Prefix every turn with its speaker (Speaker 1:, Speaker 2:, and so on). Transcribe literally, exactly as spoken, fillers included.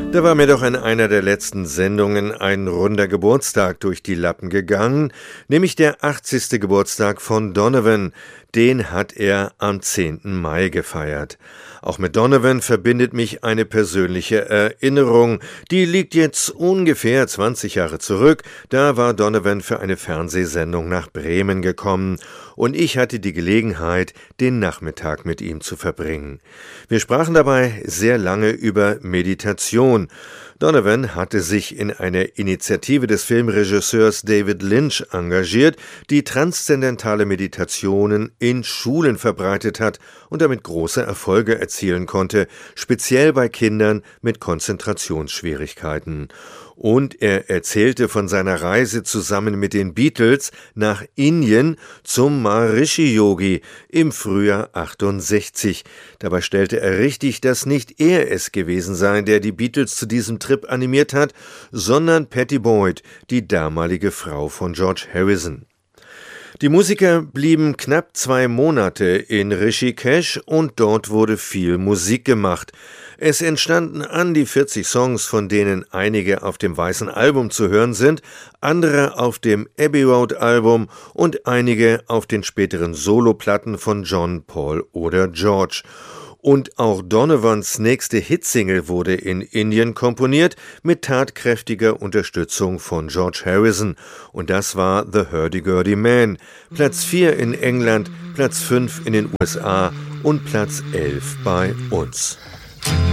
Speaker 1: Da war mir doch in einer der letzten Sendungen ein runder Geburtstag durch die Lappen gegangen, nämlich der achtzigste Geburtstag von Donovan. Den hat er am zehnten Mai gefeiert. Auch mit Donovan verbindet mich eine persönliche Erinnerung. Die liegt jetzt ungefähr zwanzig Jahre zurück. Da war Donovan für eine Fernsehsendung nach Bremen gekommen und ich hatte die Gelegenheit, den Nachmittag mit ihm zu verbringen. Wir sprachen dabei sehr lange über Meditation. Donovan hatte sich in einer Initiative des Filmregisseurs David Lynch engagiert, die transzendentale Meditationen in Schulen verbreitet hat und damit große Erfolge erzielen konnte, speziell bei Kindern mit Konzentrationsschwierigkeiten. Und er erzählte von seiner Reise zusammen mit den Beatles nach Indien zum Maharishi-Yogi im Frühjahr achtundsechzig. Dabei stellte er richtig, dass nicht er es gewesen sei, der die Beatles zu diesem Trip animiert hat, sondern Pattie Boyd, die damalige Frau von George Harrison. Die Musiker blieben knapp zwei Monate in Rishikesh und dort wurde viel Musik gemacht. Es entstanden an die vierzig Songs, von denen einige auf dem Weißen Album zu hören sind, andere auf dem Abbey Road Album und einige auf den späteren Soloplatten von John, Paul oder George. Und auch Donovans nächste Hitsingle wurde in Indien komponiert, mit tatkräftiger Unterstützung von George Harrison. Und das war The Hurdy-Gurdy Man. Platz vier in England, Platz fünf in den U S A und Platz elf bei uns.